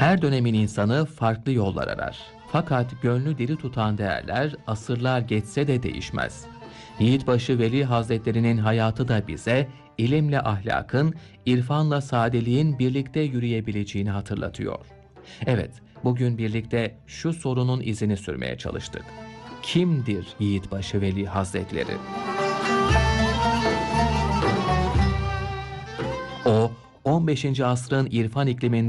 Her dönemin insanı farklı yollar arar. Fakat gönlü diri tutan değerler asırlar geçse de değişmez. Yiğitbaşı Veli Hazretleri'nin hayatı da bize ilimle ahlakın, irfanla sadeliğin birlikte yürüyebileceğini hatırlatıyor. Evet, bugün birlikte şu sorunun izini sürmeye çalıştık. Kimdir Yiğitbaşı Veli Hazretleri? O, 15. asrın irfan ikliminde